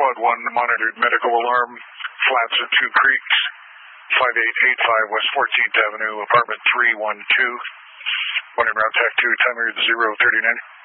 Squad 1 monitored medical alarm, flats at Two Creeks, 5885 West 14th Avenue, apartment 312. One in route TAC 2, timer 039.